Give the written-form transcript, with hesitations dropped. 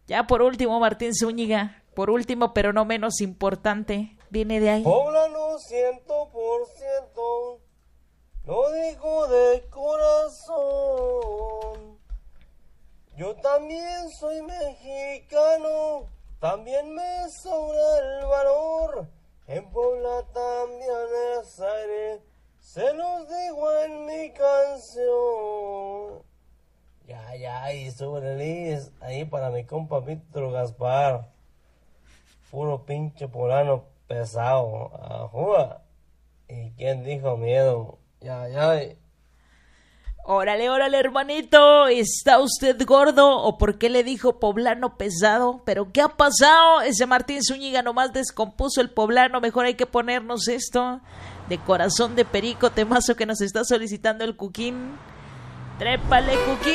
Ya por último, Martín Zúñiga, por último pero no menos importante, viene de ahí. Poblano 100%, lo digo de corazón. Yo también soy mexicano, también me sobra el valor. En Puebla también es aire, se los digo en mi canción. Ya, y súbele ahí para mi compa Víctor Gaspar. Puro pinche poblano pesado. Ajúa. ¿Y quién dijo miedo? Ya. Órale, hermanito, ¿está usted gordo o por qué le dijo poblano pesado? ¿Pero qué ha pasado? Ese Martín Zúñiga nomás descompuso el poblano, mejor hay que ponernos esto de Corazón de Perico, temazo que nos está solicitando el Cuquín. Trépale, Cuquín.